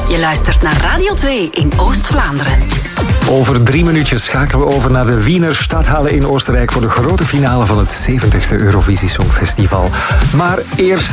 Je luistert naar Radio 2 in Oost-Vlaanderen. Over 3 minuutjes schakelen we over naar de Wiener Stadthalle in Oostenrijk voor de grote finale van het 70e Eurovisie Songfestival. Maar eerst